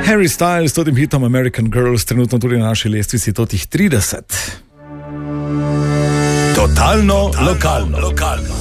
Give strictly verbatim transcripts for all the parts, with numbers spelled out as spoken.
Harry Styles s tem hitom American Girls, trenutno tudi na naši lestvici totih trideset. Totalno, Totalno lokalno. lokalno.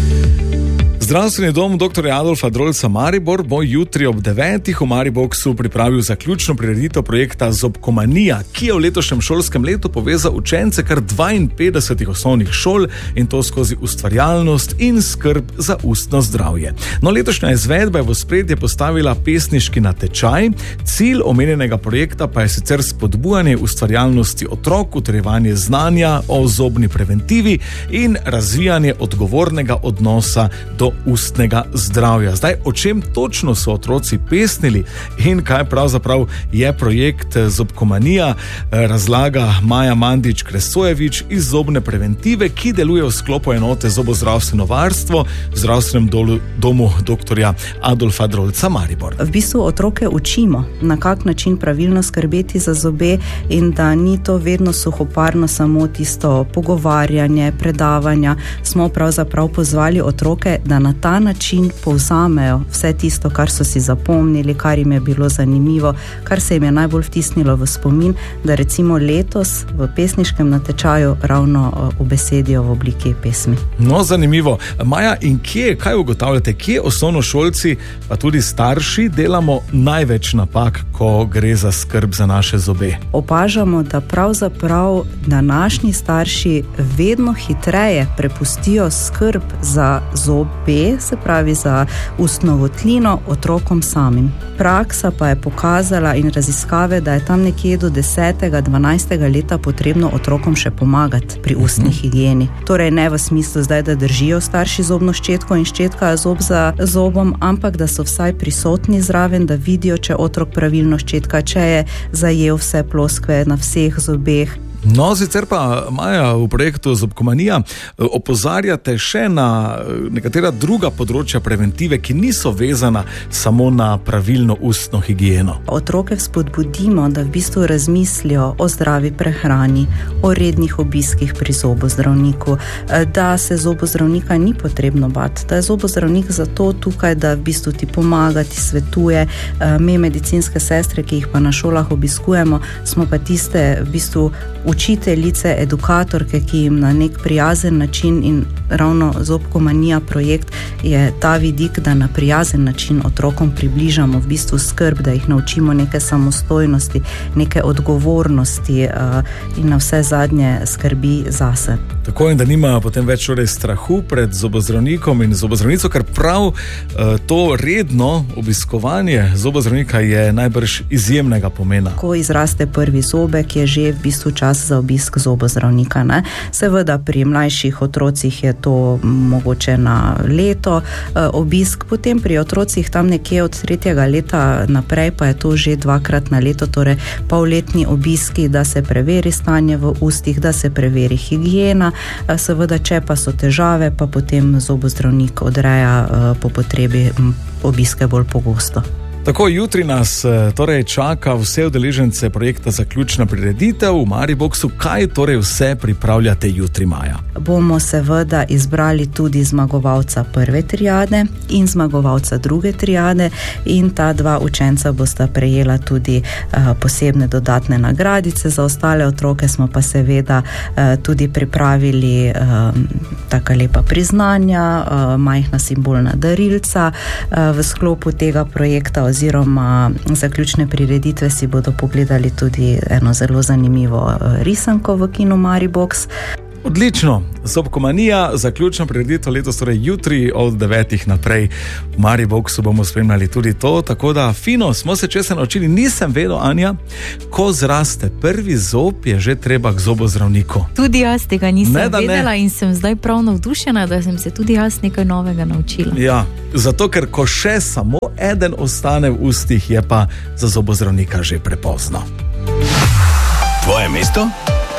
Zdravstveni dom doktorja Adolfa Drolca Maribor bo jutri ob devetih v Mariboxu pripravil zaključno prireditev projekta Zobkomanija, ki je v letošnjem šolskem letu povezal učence kar dvainpetdesetih osnovnih šol in to skozi ustvarjalnost in skrb za ustno zdravje. No, letošnja izvedba je v ospredje postavila pesniški natečaj, cilj omenjenega projekta pa je sicer spodbujanje ustvarjalnosti otrok, utrjevanje znanja o zobni preventivi in razvijanje odgovornega odnosa do ustnega zdravja. Zdaj, o čem točno so otroci pesnili in kaj pravzaprav je projekt Zobkomanija, razlaga Maja Mandič-Kresojevič iz Zobne preventive, ki deluje v sklopu enote Zobozdravstveno varstvo v zdravstvenem dolu, domu doktorja Adolfa Drolca Maribor. V bistvu otroke učimo, na kak način pravilno skrbeti za zobe in da ni to vedno suhoparno samo tisto pogovarjanje, predavanja. Smo pravzaprav pozvali otroke, da na ta način povzamejo vse tisto, kar so si zapomnili, kar jim je bilo zanimivo, kar se jim je najbolj vtisnilo v spomin, da recimo letos v pesniškem natečaju ravno ubesedijo v obliki pesmi. No, zanimivo. Maja, in kje, kaj ugotavljate, kje osnovnošolci, pa tudi starši, delamo največ napak, ko gre za skrb za naše zobe? Opažamo, da pravzaprav današnji starši vedno hitreje prepustijo skrb za zobe, se pravi za ustno votlino, otrokom samim. Praksa pa je pokazala in raziskave, da je tam nekje do desetega, dvanajstega leta potrebno otrokom še pomagati pri ustni higieni. Torej ne v smislu zdaj, da držijo starši zobno ščetko in ščetkajo zob za zobom, ampak da so vsaj prisotni zraven, da vidijo, če otrok pravilno ščetka, če je zajel vse ploskve na vseh zobeh. No, sicer pa, Maja, v projektu Zobkomanija opozarjate še na nekatera druga področja preventive, ki niso vezana samo na pravilno ustno higieno. Otroke spodbudimo, da v bistvu razmislijo o zdravi prehrani, o rednih obiskih pri zobozdravniku, da se zobozdravnika ni potrebno bati, da je zobozdravnik zato tukaj, da v bistvu ti pomaga, ti svetuje. Me, medicinske sestre, ki jih pa na šolah obiskujemo, smo pa tiste v bistvu učiteljice, edukatorke, ki jim na nek prijazen način, in ravno Zobkomanija projekt je ta vidik, da na prijazen način otrokom približamo v bistvu skrb, da jih naučimo neke samostojnosti, neke odgovornosti uh, in na vse zadnje skrbi zase. Tako, in da nimajo potem več torej strahu pred zobozdravnikom in zobozdravnico, ker prav uh, to redno obiskovanje zobozdravnika je najbrž izjemnega pomena. Ko izraste prvi zobek, je že v bistvu čas za obisk zobozdravnika, ne? Seveda pri mlajših otrocih je to mogoče na leto uh, obisk, potem pri otrocih tam nekje od tretjega leta naprej pa je to že dvakrat na leto, torej polletni obiski, da se preveri stanje v ustih, da se preveri higiena. Seveda, če pa so težave, pa potem zobozdravnik odreja po potrebi obiske bolj pogosto. Tako, jutri nas torej čaka vse udeležence projekta Zaključna prireditev v Mariboxu. Kaj torej vse pripravljate jutri, Maja? Bomo seveda izbrali tudi zmagovalca prve triade in zmagovalca druge triade in ta dva učenca bosta prejela tudi uh, posebne dodatne nagradice. Za ostale otroke smo pa seveda uh, tudi pripravili uh, taka lepa priznanja, uh, majhna simbolna darilca. Uh, v sklopu tega projekta oziroma zaključne prireditve si bodo pogledali tudi eno zelo zanimivo risanko v kinu Maribox. Odlično, Zobkomanija, zaključna prireditev letos, torej jutri od devetih naprej v Mariboxu bomo spremljali tudi to, tako da fino, smo se česa naučili. Nisem vedel, Anja, ko zraste prvi zob, je že treba k zobozdravniku. Tudi jaz tega nisem ne, vedela ne. In sem zdaj prav navdušena, da sem se tudi jaz nekaj novega naučila. Ja, zato ker ko še samo eden ostane v ustih, je pa za zobozdravnika že prepozno. Tvoje mesto?